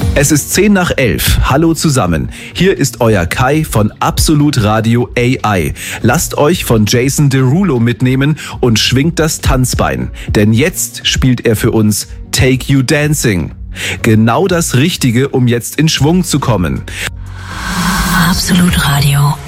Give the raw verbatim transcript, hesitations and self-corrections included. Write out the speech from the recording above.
Es ist zehn nach elf. Hallo zusammen. Hier ist euer Kai von Absolut Radio A I. Lasst euch von Jason Derulo mitnehmen und schwingt das Tanzbein. Denn jetzt spielt er für uns Take You Dancing. Genau das Richtige, um jetzt in Schwung zu kommen. Absolut Radio.